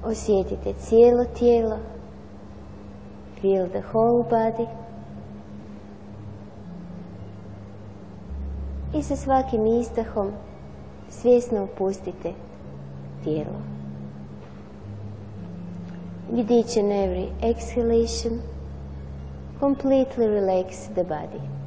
Osjetite cijelo tijelo. Feel the whole body. I sa svakim izdahom svjesno opustite tijelo. With each and every exhalation, completely relax the body.